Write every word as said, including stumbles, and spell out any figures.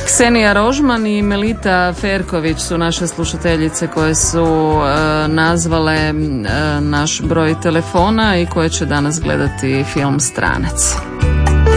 Ksenija Rožman i Melita Ferković su naše slušateljice koje su e, nazvale e, naš broj telefona i koje će danas gledati film Stranac.